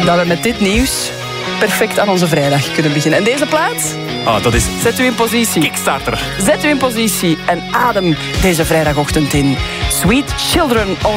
dat we met dit nieuws perfect aan onze vrijdag kunnen beginnen. En deze plaat? Dat is... Zet u in positie. Kickstarter. Zet u in positie en adem deze vrijdagochtend in. Sweet Children of